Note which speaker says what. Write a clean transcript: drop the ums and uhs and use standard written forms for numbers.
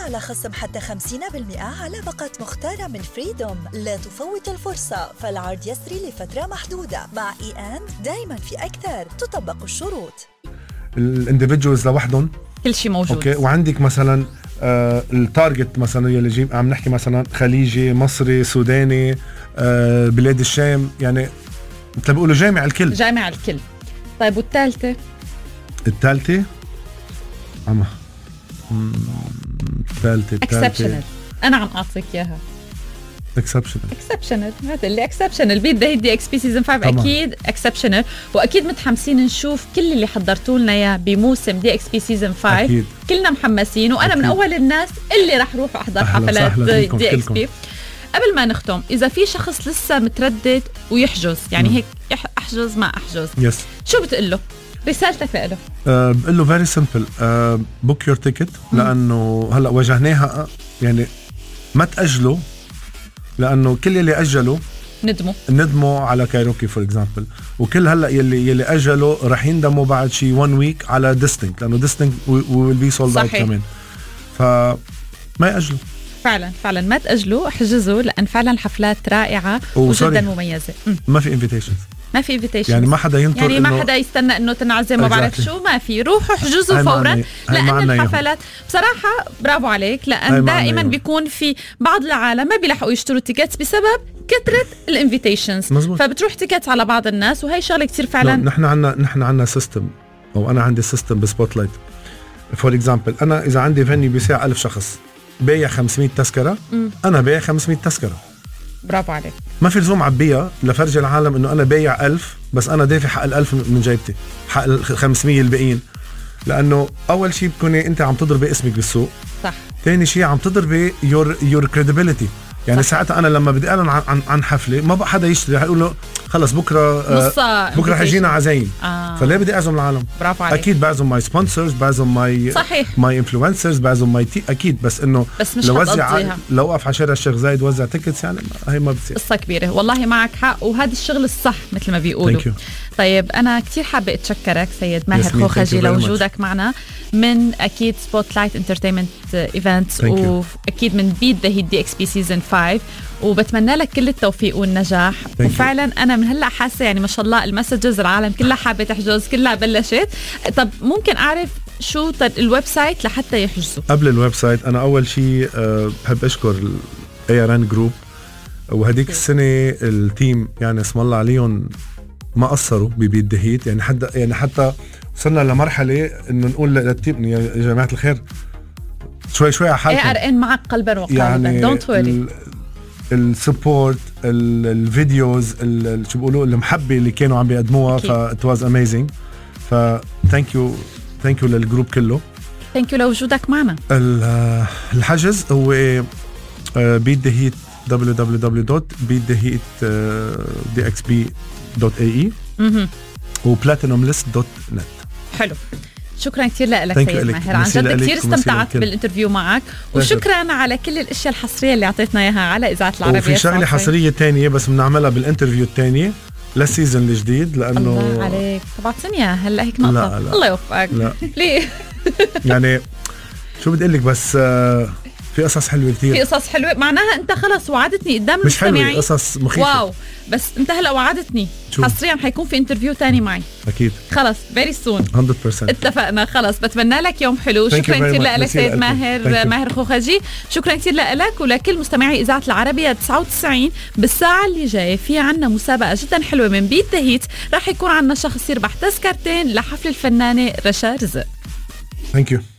Speaker 1: على خصم حتى 50% على باقة مختارة من فريدوم. لا تفوت الفرصة، فالعرض يسري لفترة محدودة. مع دايما في أكثر، تطبق الشروط.
Speaker 2: الانديفيدجوالز لوحدهم
Speaker 3: كل شيء موجود.
Speaker 2: اوكي، وعندك مثلا التارجت مثلا يلي جيب عم نحكي مثلا خليجي، مصري، سوداني، بلاد الشام، يعني مثل بيقولوا جامع الكل.
Speaker 3: جامع الكل. طيب والثالثة؟
Speaker 2: الثالثة
Speaker 3: اكسبشنال. انا عم اعطيك اياها اكسبشنال. ما تقول لي اكسبشنال بيد هيدي اكس بي سيزون 5 طبعا. اكيد اكسبشنال، واكيد متحمسين نشوف كل اللي حضرتوا لنا اياه بموسم دي اكس بي سيزون 5 أكيد. كلنا محمسين، وانا أكيد. من اول الناس اللي راح اروح احضر حفلات دي اكس بي. قبل ما نختم، اذا في شخص لسه متردد ويحجز، يعني هيك احجز ما احجز، شو بتقول له؟ رسالتك له؟
Speaker 2: بقول له very simple, book your ticket. لأنه هلأ واجهناها، يعني ما تأجلوا، لأنه كل اللي أجلوا ندموا على كايروكي فور اكزامبل، وكل هلأ يلي أجلوا رح يندموا بعد شي 1 week على ديستنكت، لأنه ديستنكت will be sold out كمان. فما يأجلوا،
Speaker 3: فعلا ما تأجلوا، احجزوا، لأن فعلا الحفلات رائعة وجدا مميزة.
Speaker 2: ما في invitations، يعني ما حدا ينطر،
Speaker 3: يعني ما حدا يستنى انه تنعزم ما بعرف شو، ما في، روحوا احجزوا فورا. لان الحفلات بصراحه برافو عليك، لان دائما بيكون في بعض العالم ما بيلحقوا يشتروا تيكتس بسبب كثره الانفيتيشنز، فبتروح تيكتس على بعض الناس، وهي شغله كتير فعلا.
Speaker 2: نحن عندنا سيستم، او انا عندي سيستم بسبوت لايت فور اكزامبل. انا اذا عندي فني بيساع 1000 شخص بايع 500 تذكره، انا بايع 500 تذكره.
Speaker 3: برافو عليك.
Speaker 2: ما في لزوم عبيها لفرج العالم انه انا بايع 1000، بس انا دافع حق 1000 من جيبتي، حق 500 الباقيين. لانه اول شيء بتكوني انت عم تضربي اسمك بالسوق، صح. ثاني شيء عم تضربي your credibility، يعني ساعتها انا لما بدي اعلن عن حفله ما بقى حدا يشتري، حيقول له خلص بكره حيجينا عزايم. فليه بدي اعزم العالم؟
Speaker 3: برافو عليك.
Speaker 2: اكيد بعزم ماي سبونسرز، بعزم ماي انفلونسرز، بعزم ماي اكيد، بس انه لو وقف على شارع الشيخ زايد وزع تيكتس، يعني هي ما بتصير.
Speaker 3: قصه كبيره، والله معك حق، وهذا الشغل الصح مثل ما بيقولوا. طيب انا كتير حابه اتشكرك سيد ماهر خوخجي لوجودك معنا من اكيد سبوت لايت انترتينمنت ايفنتس، واكيد من بيت ذا هيت دي اكس بي سيزون 5، وبتمنى لك كل التوفيق والنجاح. وفعلا انا من هلا حاسه يعني ما شاء الله المسجز العالم كلها حابه تحجز، كلها بلشت. طب ممكن اعرف شو الويب سايت لحتى يحجزوا؟ قبل
Speaker 2: الويب سايت انا اول شيء بحب اشكر ARN جروب، وهديك السنه التيم يعني اسم الله عليهم ما قصروا ببيت ذا هيت، يعني حتى وصلنا لمرحله انه نقول للتيم يا جماعه الخير شوي على حالكم.
Speaker 3: ARN معك قلبا وقالبا،
Speaker 2: يعني
Speaker 3: دونت وري.
Speaker 2: السبورت، الفيديوز، شو بيقولوا، المحبه اللي كانوا عم بيقدموها، فات واز اميزنج. ثانك يو للجروب كله.
Speaker 3: ثانك يو لوجودك معنا.
Speaker 2: الحجز هو beat the heat www.beattheheat.dxb.ae وplatinumlist.net.
Speaker 3: حلو، شكرا كثير لك سيد ماهر، عن جد كثير استمتعت بالانترفيو معك، وشكرا على كل الاشياء الحصريه اللي اعطيتنا اياها على اذاعه العربيه.
Speaker 2: وفي شغله حصريه تانية بس بنعملها بالانترفيو الثاني للسيزون الجديد، لانه
Speaker 3: الله عليك طبعتني هلا هيك نقطه. لا. الله يوفقك. ليه؟
Speaker 2: يعني شو بدي اقول لك، بس في قصص حلوه كتير، في
Speaker 3: قصص حلوه، معناها انت خلص وعدتني قدام
Speaker 2: مش حلوه، قصص مخيفه.
Speaker 3: واو، بس انت هلا وعدتني حصريا حيكون في انترفيو تاني معي
Speaker 2: اكيد،
Speaker 3: خلص فيري سون 100%. اتفقنا، خلص. بتمنى لك يوم حلو. شكرا كثير لك سيد ماهر خوخجي، شكرا كثير لك ولكل مستمعي اذاعه العربيه 99. بالساعه اللي جايه في عنا مسابقه جدا حلوه من بيت ذا هيت، راح يكون عنا شخص يربح تذكرتين لحفل الفنانه رشا رزق.
Speaker 2: ثانك يو.